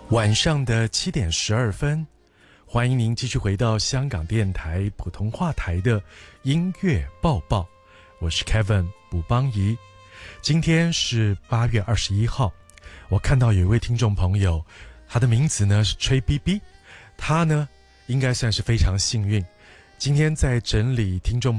晚上的7:12，欢迎您继续回到香港电台普通话台的音乐报报，我是 Kevin 卜邦仪。今天是8月21号，我看到有一位听众朋友，他的名字呢是吹 BB， 他呢应该算是非常幸运，今天在整理听众